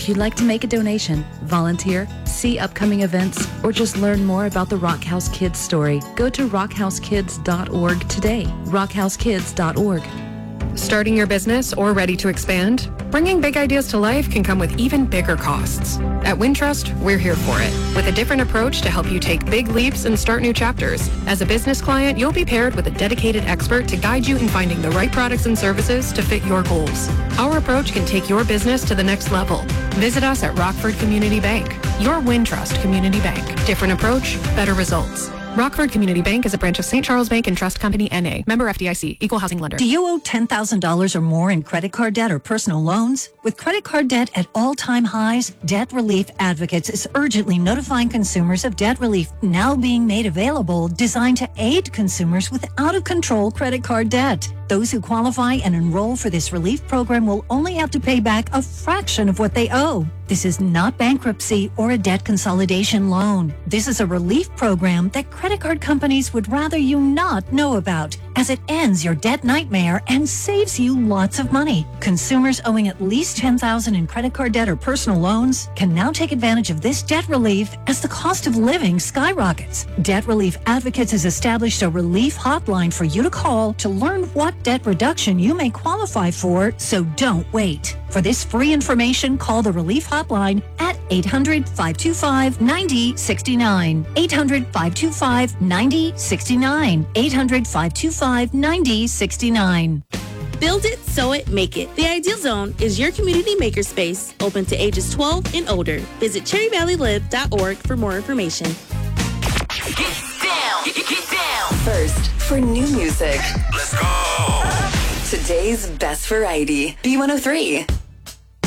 If you'd like to make a donation, volunteer, see upcoming events, or just learn more about the Rock House Kids story, go to rockhousekids.org today. rockhousekids.org. Starting your business or ready to expand? Bringing big ideas to life can come with even bigger costs. At Wintrust, we're here for it, with a different approach to help you take big leaps and start new chapters. As a business client, you'll be paired with a dedicated expert to guide you in finding the right products and services to fit your goals. Our approach can take your business to the next level. Visit us at Rockford Community Bank, your Wintrust Community Bank. Different approach, better results. Rockford Community Bank is a branch of St. Charles Bank and Trust Company, N.A. Member FDIC, Equal Housing Lender. Do you owe $10,000 or more in credit card debt or personal loans? With credit card debt at all-time highs, Debt Relief Advocates is urgently notifying consumers of debt relief now being made available, designed to aid consumers with out-of-control credit card debt. Those who qualify and enroll for this relief program will only have to pay back a fraction of what they owe. This is not bankruptcy or a debt consolidation loan. This is a relief program that credit card companies would rather you not know about, as it ends your debt nightmare and saves you lots of money. Consumers owing at least $10,000 in credit card debt or personal loans can now take advantage of this debt relief as the cost of living skyrockets. Debt Relief Advocates has established a relief hotline for you to call to learn what debt reduction you may qualify for, so don't wait. For this free information, call the Relief Hotline at 800-525-9069. 800-525-9069. 800-525-9069. Build it, sew it, make it. The Ideal Zone is your community makerspace open to ages 12 and older. Visit cherryvalleylive.org for more information. Get down. Get down. First, for new music. Let's go. Today's best variety. B103.